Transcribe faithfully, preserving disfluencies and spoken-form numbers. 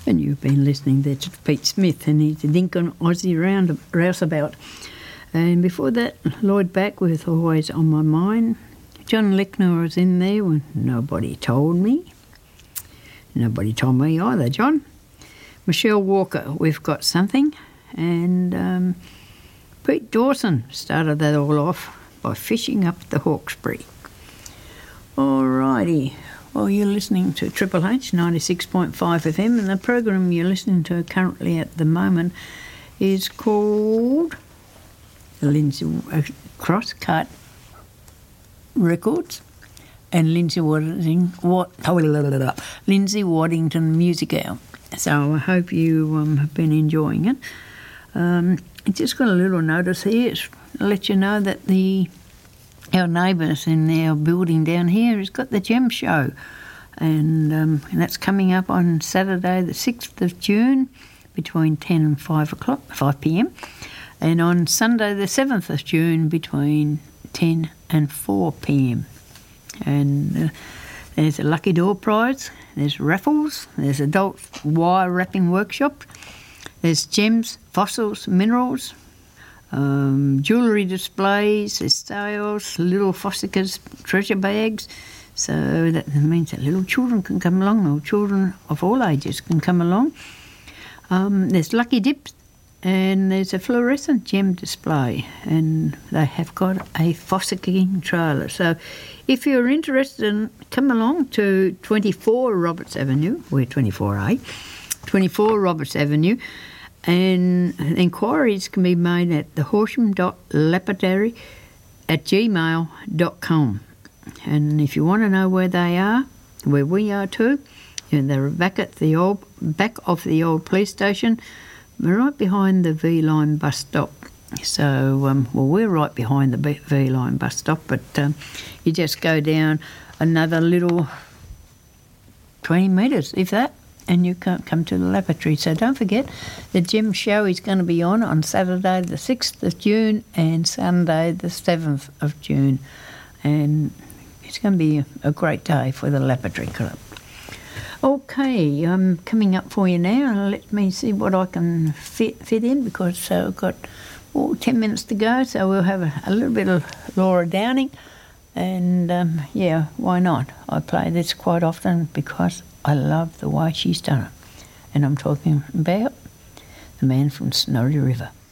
And you've been listening there to Pete Smith and his Lincoln Aussie round, Rouseabout. And before that, Lloyd Back with Always on My Mind. John Lickner was in there when nobody told me. Nobody told me either, John. Michelle Walker, We've Got Something. And um, Pete Dawson started that all off by fishing up the Hawkesbury. Alrighty. Well, you're listening to Triple H ninety-six point five F M, and the program you're listening to currently at the moment is called Lindsay uh, Crosscut Records and Lindsay Waddington, what, Lindsay Waddington Music Hour. So I hope you um, have been enjoying it. Um, I just got a little notice here to let you know that the our neighbours in our building down here has got the Gem Show, and, um, and that's coming up on Saturday the sixth of June between ten and five o'clock, five p.m, and on Sunday the seventh of June between ten and four p.m. And uh, there's a lucky door prize, there's raffles, there's adult wire wrapping workshop, there's gems, fossils, minerals, um, jewellery displays, there's sales, little fossicas, treasure bags. So that means that little children can come along, or children of all ages can come along. Um, there's lucky dips, and there's a fluorescent gem display, and they have got a fossicking trailer. So if you're interested, in, come along to twenty-four Roberts Avenue, we're twenty-four A, twenty-four Roberts Avenue, and inquiries can be made at the horsham dot lapidary at gmail dot com. And if you want to know where they are, where we are too, and they're back at the old back of the old police station, we're right behind the V Line bus stop. So, um, well, we're right behind the V Line bus stop, but um, you just go down another little twenty metres, if that, and you can't come to the laboratory. So don't forget, the Gem Show is going to be on on Saturday the sixth of June and Sunday the seventh of June. And it's going to be a great day for the Laboratory Club. Okay, I'm coming up for you now. Let me see what I can fit fit in, because uh, I've got oh, ten minutes to go, so we'll have a, a little bit of Laura Downing. And, um, yeah, why not? I play this quite often because I love the way she's done it. And I'm talking about the man from Snorri River.